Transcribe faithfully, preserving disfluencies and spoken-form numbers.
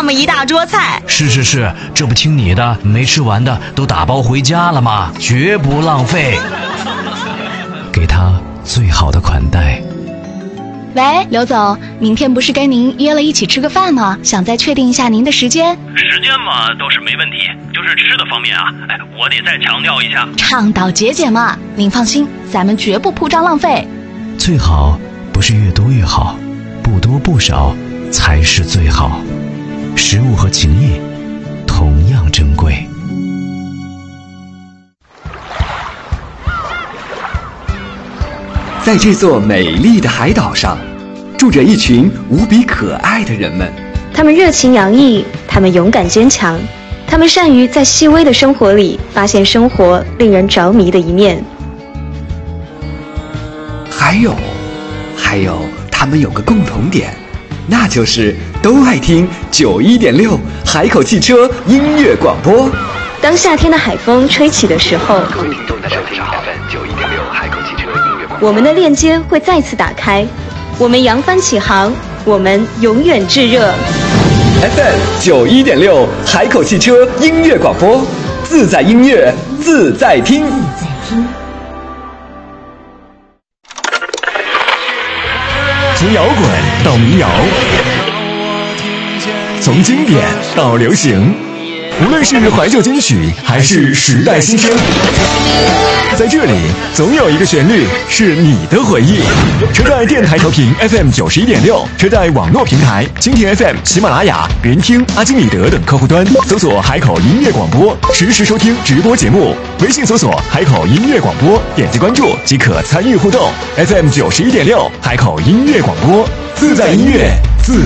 么一大桌菜。 是是是，这不听你的，没吃完的都打包回家了吗？绝不浪费。给他最好的款待。 喂，刘总，明天不是跟您约了一起吃个饭吗？想再确定一下您的时间。 时间嘛倒是没问题，就是吃的方面啊，哎，我得再强调一下， 倡导节俭嘛。您放心，咱们绝不铺张浪费。 最好不是越多越好，不多不少才是最好。食物和情谊同样珍贵。 在这座美丽的海岛上，住着一群无比可爱的人们。 他们热情洋溢，他们勇敢坚强，他们善于在细微的生活里发现生活令人着迷的一面。 还有，还有，他们有个共同点，那就是都爱听九一点六海口汽车音乐广播。 当夏天的海风吹起的时候， 各位听众大家好，九一点六海口汽车音乐广播， 我们的链接会再次打开，我们扬帆起航，我们永远炙热。 F M 九一点六海口汽车音乐广播，自在音乐自在听。 从摇滚到民谣，从经典到流行，无论是怀旧金曲还是时代新声，在这里总有一个旋律是你的回忆。车载电台调频 F M 九十一点六，车载网络平台蜻蜓 F M、喜马拉雅、云听、阿基米德等客户端搜索海口音乐广播，实时收听直播节目。微信搜索海口音乐广播，点击关注即可参与互动。F M 九十一点六，海口音乐广播，自在音乐自